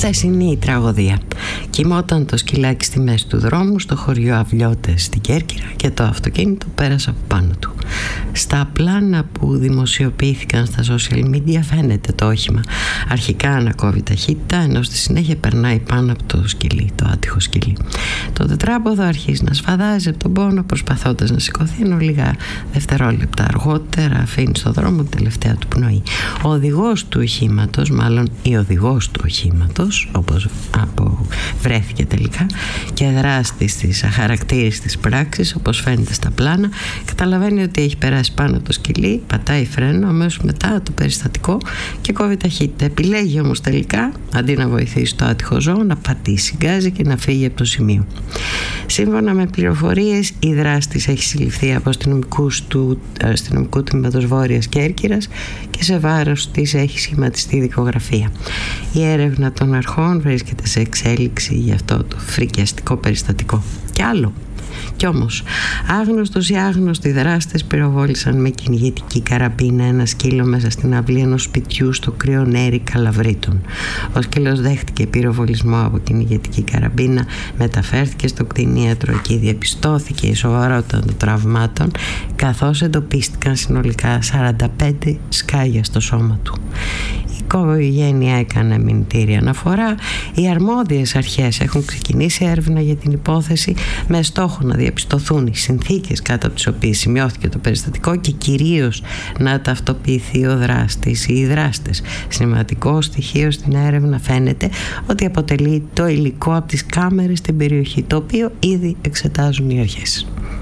Χθεσινή τραγωδία. Κοιμόταν το σκυλάκι στη μέση του δρόμου στο χωριό Αυλιώτες στην Κέρκυρα και το αυτοκίνητο πέρασε από πάνω του. Στα πλάνα που δημοσιοποιήθηκαν στα social media φαίνεται το όχημα αρχικά ανακόβει ταχύτητα, ενώ στη συνέχεια περνάει πάνω από το σκυλί, το άτυχο σκυλί. Το τετράποδο αρχίζει να σφαδάζει από τον πόνο προσπαθώντας να σηκωθεί, ενώ λίγα δευτερόλεπτα αργότερα αφήνει στο δρόμο την τελευταία του πνοή. Ο οδηγός του οχήματος, μάλλον η οδηγός του οχήματος, όπως βρέθηκε τελικά, και δράστης της αχαρακτήριστης πράξης, όπως φαίνεται στα πλάνα, καταλαβαίνει ότι έχει περάσει πάνω το σκυλί, πατάει φρένο αμέσως μετά το περιστατικό και κόβει ταχύτητα. Επιλέγει όμως τελικά, αντί να βοηθήσει το άτυχο ζώο, να πατήσει γκάζι και να φύγει από το σημείο. Σύμφωνα με πληροφορίες, η δράστης έχει συλληφθεί από αστυνομικούς του αστυνομικού τμήματος Βόρειας Κέρκυρας και σε βάρος της έχει σχηματιστεί δικογραφία. Η έρευνα των αρχών βρίσκεται σε εξέλιξη για αυτό το φρικιαστικό περιστατικό. Κι άλλο. Κι όμως, άγνωστος ή άγνωστοι δράστες πυροβόλησαν με κυνηγητική καραμπίνα ένα σκύλο μέσα στην αυλή ενός σπιτιού στο Κρυονέρι Καλαβρίτων. Ο σκύλος δέχτηκε πυροβολισμό από κυνηγητική καραμπίνα, μεταφέρθηκε στο κτηνίατρο, εκεί διαπιστώθηκε η σοβαρότητα των τραυμάτων, καθώς εντοπίστηκαν συνολικά 45 σκάγια στο σώμα του. Η οικογένεια έκανε μηνυτήρια αναφορά. Οι αρμόδιες αρχές έχουν ξεκινήσει έρευνα για την υπόθεση με στόχο να διαπιστωθούν οι συνθήκες κάτω από τις οποίες σημειώθηκε το περιστατικό και κυρίως να ταυτοποιηθεί ο δράστης ή οι δράστες. Σημαντικό στοιχείο στην έρευνα φαίνεται ότι αποτελεί το υλικό από τις κάμερες στην περιοχή, το οποίο ήδη εξετάζουν οι αρχές.